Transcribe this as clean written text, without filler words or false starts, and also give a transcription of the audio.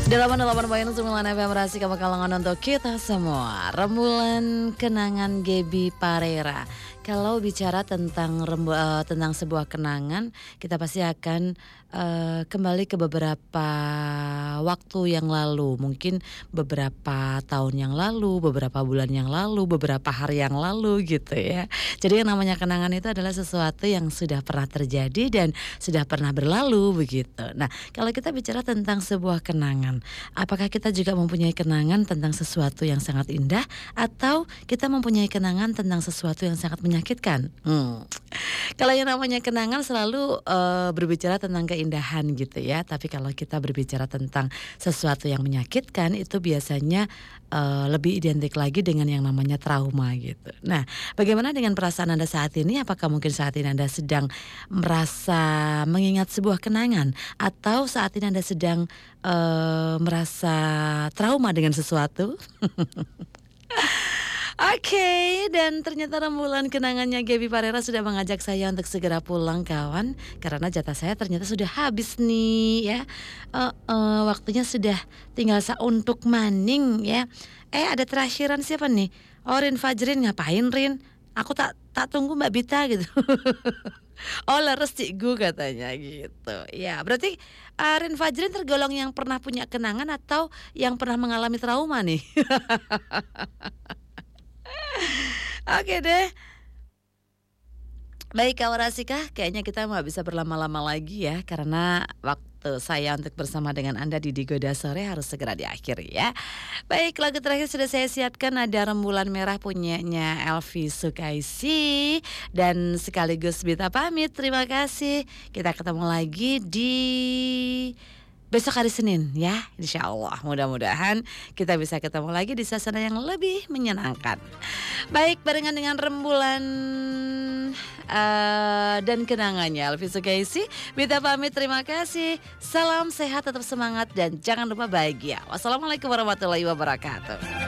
88.9 FM Rasika Pekalongan untuk kita semua. Rembulan kenangan Gaby Parera. Kalau bicara tentang tentang sebuah kenangan, kita pasti akan kembali ke beberapa waktu yang lalu, mungkin beberapa tahun yang lalu, beberapa bulan yang lalu, beberapa hari yang lalu gitu ya. Jadi yang namanya kenangan itu adalah sesuatu yang sudah pernah terjadi dan sudah pernah berlalu begitu. Nah, kalau kita bicara tentang sebuah kenangan, apakah kita juga mempunyai kenangan tentang sesuatu yang sangat indah atau kita mempunyai kenangan tentang sesuatu yang sangat menyakitkan? Kalau yang namanya kenangan selalu berbicara tentang keindahan gitu ya. Tapi kalau kita berbicara tentang sesuatu yang menyakitkan, itu biasanya lebih identik lagi dengan yang namanya trauma gitu. Nah, bagaimana dengan perasaan Anda saat ini? Apakah mungkin saat ini Anda sedang merasa mengingat sebuah kenangan, atau saat ini Anda sedang merasa trauma dengan sesuatu? Oke, dan ternyata rembulan kenangannya Gaby Parera sudah mengajak saya untuk segera pulang kawan. Karena jatah saya ternyata sudah habis nih ya. Waktunya sudah tinggal untuk maning ya. Ada terakhiran siapa nih? Oh, Rin Fajrin, ngapain Rin? Aku tak tunggu Mbak Bita gitu. Oh, leres cikgu katanya gitu. Ya, berarti Rin Fajrin tergolong yang pernah punya kenangan atau yang pernah mengalami trauma nih? Oke deh. Baik kawan Rasika, kayaknya kita nggak bisa berlama-lama lagi ya, karena waktu saya untuk bersama dengan Anda di Digoda Sore harus segera diakhiri ya. Baik, lagu terakhir sudah saya siapkan, ada Rembulan Merah punyanya Elvi Sukaisi. Dan sekaligus Bita pamit, terima kasih. Kita ketemu lagi di besok hari Senin ya, insya Allah. Mudah-mudahan kita bisa ketemu lagi di suasana yang lebih menyenangkan. Baik, barengan dengan rembulan dan kenangannya Elvi Sukaisi, Bita pamit, terima kasih. Salam sehat, tetap semangat, dan jangan lupa bahagia. Wassalamualaikum warahmatullahi wabarakatuh.